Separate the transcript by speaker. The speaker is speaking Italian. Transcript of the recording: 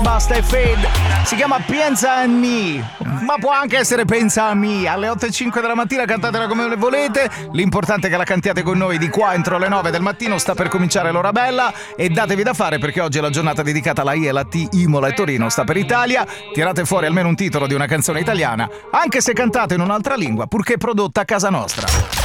Speaker 1: Basta e Fade. Si chiama Piensa en me, ma può anche essere Pensa a me. Alle 8:05 della mattina cantatela come volete. L'importante è che la cantiate con noi di qua entro le 9 del mattino. Sta per cominciare l'ora bella e datevi da fare perché oggi è la giornata dedicata alla I e alla T. Imola e Torino sta per Italia. Tirate fuori almeno un titolo di una canzone italiana, anche se cantate in un'altra lingua, purché prodotta a casa nostra.